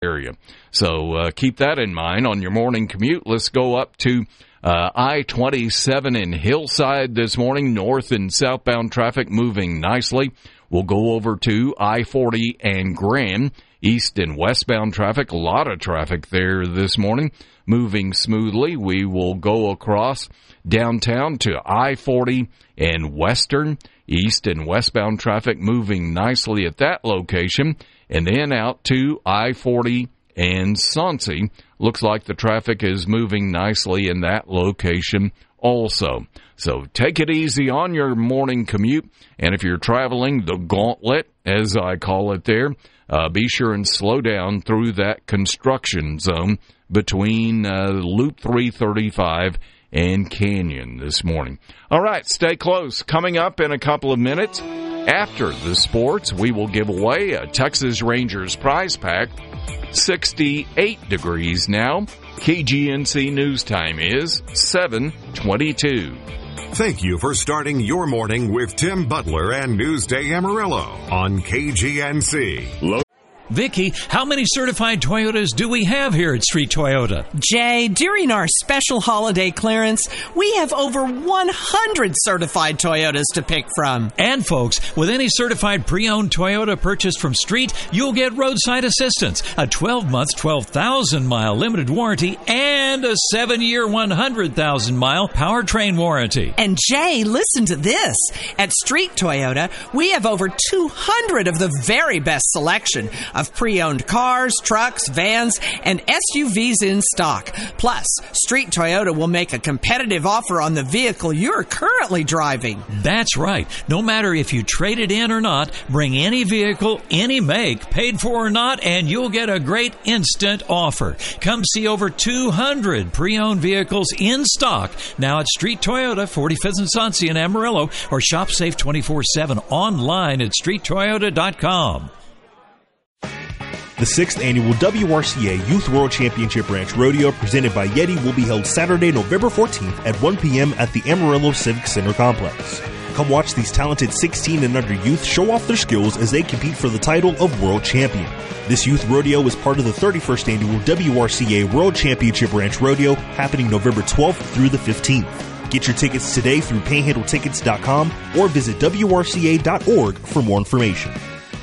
area. So keep that in mind on your morning commute. Let's go up to I-27 in Hillside this morning. North and southbound traffic moving nicely. We'll go over to I-40 and Grand. East and westbound traffic, a lot of traffic there this morning, moving smoothly. We will go across downtown to I-40 and Western. East and westbound traffic moving nicely at that location. And then out to I-40 and Soncy. Looks like the traffic is moving nicely in that location also. So take it easy on your morning commute. And if you're traveling the gauntlet, as I call it there, be sure and slow down through that construction zone between Loop 335 and Canyon this morning. All right, stay close. Coming up in a couple of minutes, after the sports, we will give away a Texas Rangers prize pack. 68 degrees now. KGNC News Time is 7:22. Thank you for starting your morning with Tim Butler and Newsday Amarillo on KGNC. Vicki, how many certified Toyotas do we have here at Street Toyota? Jay, during our special holiday clearance, we have over 100 certified Toyotas to pick from. And folks, with any certified pre-owned Toyota purchased from Street, you'll get roadside assistance, a 12-month, 12,000-mile limited warranty, and a 7-year, 100,000-mile powertrain warranty. And Jay, listen to this. At Street Toyota, we have over 200 of the very best selection of pre-owned cars, trucks, vans, and SUVs in stock. Plus, Street Toyota will make a competitive offer on the vehicle you're currently driving. That's right. No matter if you trade it in or not, bring any vehicle, any make, paid for or not, and you'll get a great instant offer. Come see over 200 pre-owned vehicles in stock now at Street Toyota, 45th and Soncy in Amarillo, or shop safe 24/7 online at streettoyota.com. The 6th annual WRCA Youth World Championship Ranch Rodeo presented by Yeti will be held Saturday, November 14th at 1 p.m. at the Amarillo Civic Center complex. Come watch these talented 16 and under youth show off their skills as they compete for the title of World Champion. This youth rodeo is part of the 31st annual WRCA World Championship Ranch Rodeo happening November 12th through the 15th. Get your tickets today through panhandletickets.com or visit WRCA.org for more information.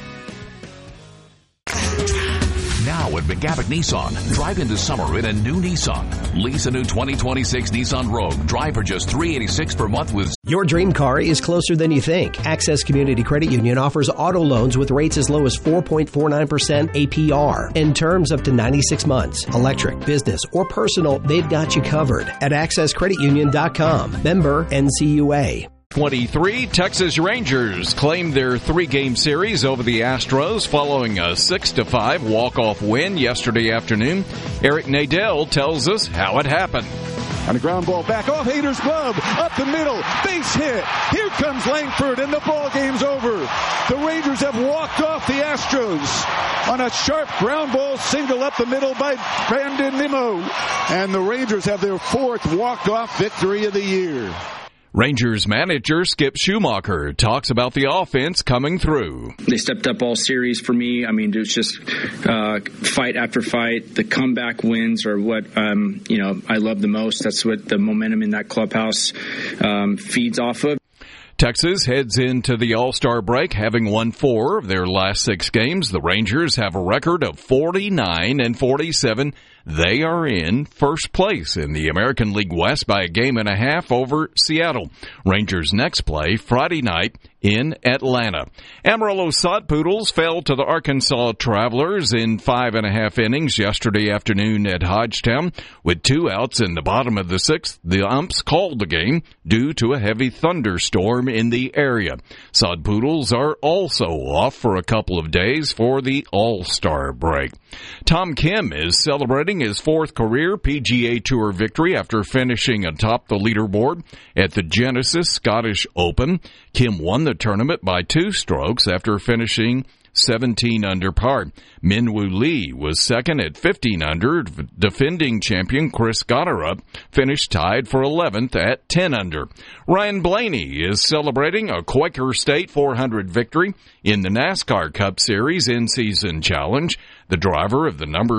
Now at McGavick Nissan, drive into summer in a new Nissan. Lease a new 2026 Nissan Rogue. Drive for just $386 per month with... Your dream car is closer than you think. Access Community Credit Union offers auto loans with rates as low as 4.49% APR and terms up to 96 months. Electric, business, or personal, they've got you covered at accesscreditunion.com. Member NCUA. 23, Texas Rangers claimed their 3-game series over the Astros following a 6-5 walk-off win yesterday afternoon. Eric Nadel tells us how it happened. On a ground ball back off Hader's glove, up the middle, base hit. Here comes Langford, and the ball game's over. The Rangers have walked off the Astros on a sharp ground ball single up the middle by Brandon Nimmo. And the Rangers have their 4th walk-off victory of the year. Rangers manager Skip Schumacher talks about the offense coming through. They stepped up all series for me. I mean, it was just fight after fight. The comeback wins are what I love the most. That's what the momentum in that clubhouse feeds off of. Texas heads into the All-Star break having won 4 of their last 6 games. The Rangers have a record of 49-47. They are in first place in the American League West by a game and a half over Seattle. Rangers next play Friday night in Atlanta. Amarillo Sod Poodles fell to the Arkansas Travelers in 5.5 innings yesterday afternoon at Hodgetown. With 2 outs in the bottom of the 6th, the umps called the game due to a heavy thunderstorm in the area. Sod Poodles are also off for a couple of days for the All-Star break. Tom Kim is celebrating his 4th career PGA Tour victory after finishing atop the leaderboard at the Genesis Scottish Open. Kim won the tournament by 2 strokes after finishing 17 under par. Minwoo Lee was second at 15 under. Defending champion Chris Gotterup finished tied for 11th at 10 under. Ryan Blaney is celebrating a Quaker State 400 victory in the NASCAR Cup Series in-season challenge. The driver of the number